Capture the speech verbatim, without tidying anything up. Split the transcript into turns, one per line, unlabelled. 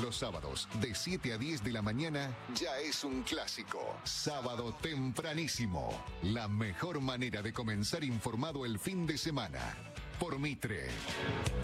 los sábados, de siete a diez de la mañana, ya es un clásico. Sábado tempranísimo. La mejor manera de comenzar informado el fin de semana. Por Mitre.